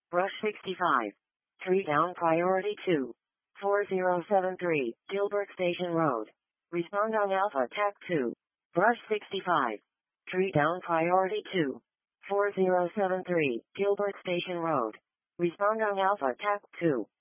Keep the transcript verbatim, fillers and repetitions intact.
Brush sixty-five. Tree down priority two. four zero seven three, Gilbert Station Road. Respond on Alpha Tac two. Brush sixty-five. Tree down priority two. four zero seven three, Gilbert Station Road. Respond on Alpha Tac two.